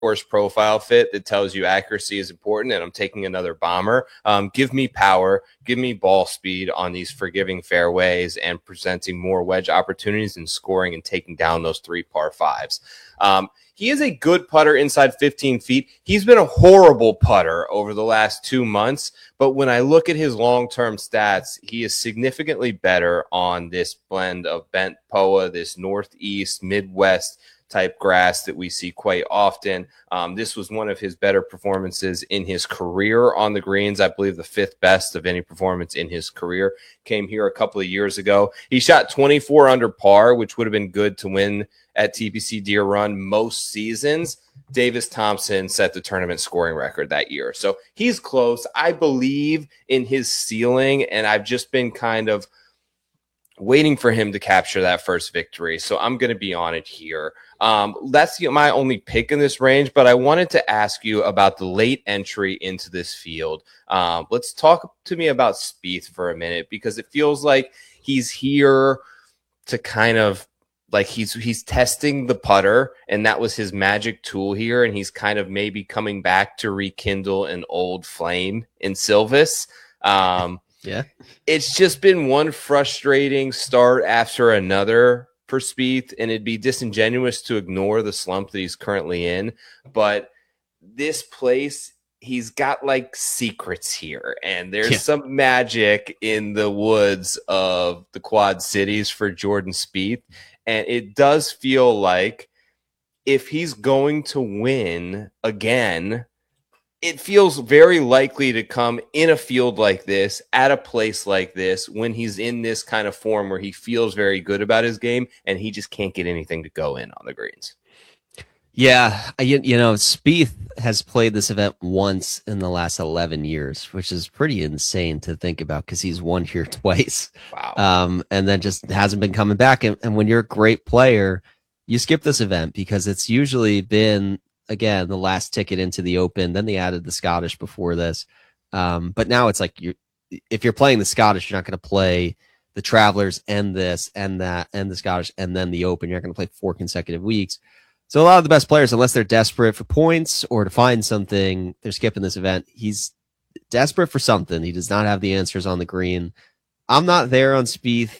course profile fit that tells you accuracy is important and I'm taking another bomber. Give me power, give me ball speed on these forgiving fairways and presenting more wedge opportunities and scoring and taking down those 3 par 5s. He is a good putter inside 15 feet. He's been a horrible putter over the last 2 months, but when I look at his long-term stats, he is significantly better on this blend of bent POA, this northeast, midwest type grass that we see quite often. This was one of his better performances in his career on the greens. I believe the 5th best of any performance in his career came here a couple of years ago. He shot 24 under par, which would have been good to win at TPC Deer Run most seasons. Davis Thompson set the tournament scoring record that year. So he's close. I believe in his ceiling, and I've just been kind of waiting for him to capture that first victory. So I'm going to be on it here. That's my only pick in this range, but I wanted to ask you about the late entry into this field. Let's talk to me about Spieth for a minute, because it feels like he's here to kind of like he's testing the putter, and that was his magic tool here, and he's kind of maybe coming back to rekindle an old flame in Silvis. Yeah, it's just been one frustrating start after another for Spieth, and it'd be disingenuous to ignore the slump that he's currently in. But this place, he's got like secrets here, and there's some magic in the woods of the Quad Cities for Jordan Spieth. And it does feel like if he's going to win again, it feels very likely to come in a field like this, at a place like this, when he's in this kind of form where he feels very good about his game and he just can't get anything to go in on the greens. Yeah, you know, Spieth has played this event once in the last 11 years, which is pretty insane to think about because he's won here twice. Wow. And then just hasn't been coming back. And when you're a great player, you skip this event because it's usually been, again, the last ticket into the Open. Then they added the Scottish before this. But now it's like if you're playing the Scottish, you're not going to play the Travelers and this and that and the Scottish and then the Open. You're not going to play 4 consecutive weeks. So a lot of the best players, unless they're desperate for points or to find something, they're skipping this event. He's desperate for something. He does not have the answers on the green. I'm not there on Spieth.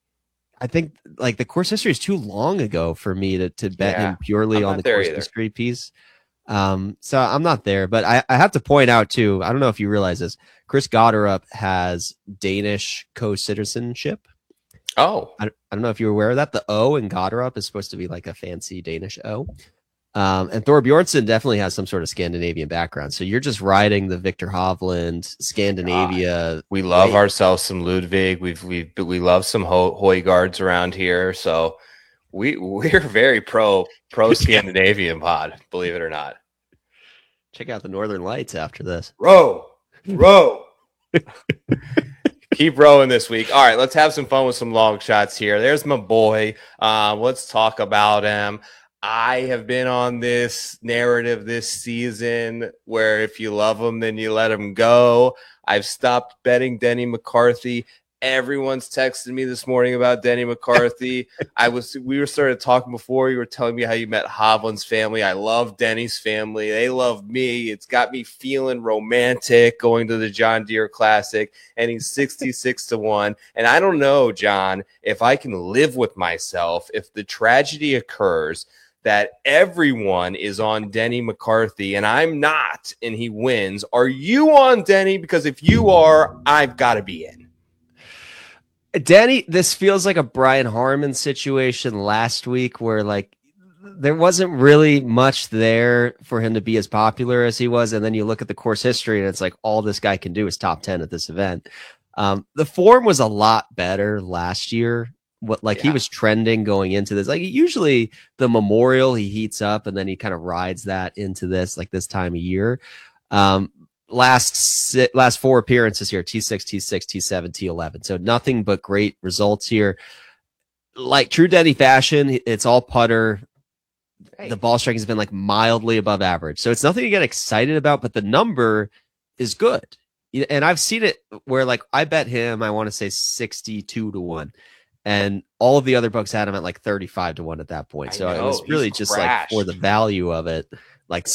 I think like the course history is too long ago for me to bet him purely on the course history piece. So I'm not there, but I have to point out too, I don't know if you realize this, Chris Gotterup has Danish co-citizenship. Oh, I don't know if you're aware of that. The O in Gotterup is supposed to be like a fancy Danish O. And Thor Bjornsson definitely has some sort of Scandinavian background. So you're just riding the Victor Hovland, Scandinavia. God. We love ourselves some Ludwig. We love some Højgaards around here. So we're very pro Scandinavian pod, believe it or not. Check out the Northern Lights after this. Row. Keep rowing this week. All right, let's have some fun with some long shots here. There's my boy. Let's talk about him. I have been on this narrative this season where if you love him, then you let him go. I've stopped betting Denny McCarthy. Everyone's texting me this morning about Denny McCarthy. We were started talking before. You were telling me how you met Hovland's family. I love Denny's family. They love me. It's got me feeling romantic going to the John Deere Classic, and he's 66-1. And I don't know, John, if I can live with myself if the tragedy occurs that everyone is on Denny McCarthy and I'm not, and he wins. Are you on Denny? Because if you are, I've got to be in. Danny, this feels like a Brian Harman situation last week where like there wasn't really much there for him to be as popular as he was. And then you look at the course history and it's like all this guy can do is top 10 at this event. The form was a lot better last year. He was trending going into this. Like usually the Memorial, he heats up and then he kind of rides that into this time of year. Last 4 appearances here, T6, T6, T7, T11. So nothing but great results here. Like true Denny fashion, it's all putter. Right. The ball striking has been like mildly above average. So it's nothing to get excited about, but the number is good. And I've seen it where like I bet him, I want to say 62-1. And all of the other books had him at like 35-1 at that point. So it was really just like for the value of it. like